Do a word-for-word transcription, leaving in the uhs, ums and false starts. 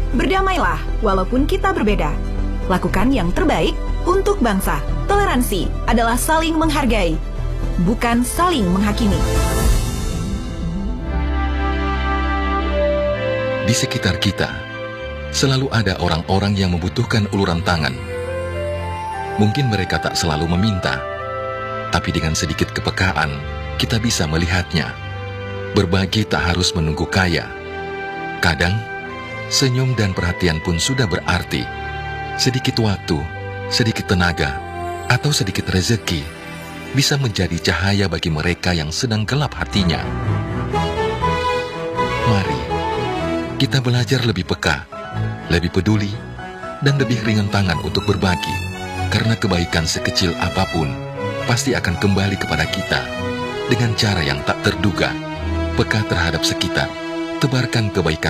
Berdamailah walaupun kita berbeda. Lakukan yang terbaik untuk bangsa. Toleransi adalah saling menghargai, bukan saling menghakimi. Di sekitar kita, selalu ada orang-orang yang membutuhkan uluran tangan. Mungkin mereka tak selalu meminta, tapi dengan sedikit kepekaan, kita bisa melihatnya. Berbagi tak harus menunggu kaya. Kadang, senyum dan perhatian pun sudah berarti. Sedikit waktu, sedikit tenaga, atau sedikit rezeki bisa menjadi cahaya bagi mereka yang sedang gelap hatinya. Mari, kita belajar lebih peka, lebih peduli, dan lebih ringan tangan untuk berbagi. Karena kebaikan sekecil apapun pasti akan kembali kepada kita dengan cara yang tak terduga. Peka terhadap sekitar, tebarkan kebaikan